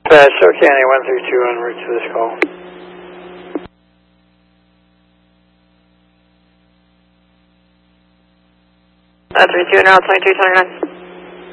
Show County 132 en route to this call. 32 now 2229.